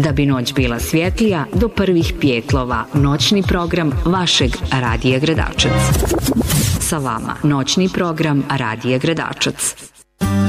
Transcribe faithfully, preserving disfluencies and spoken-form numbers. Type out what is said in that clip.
Da bi noć bila svjetlija, do prvih pijetlova, noćni program vašeg Radija Gradačac. Sa vama noćni program Radija Gradačac.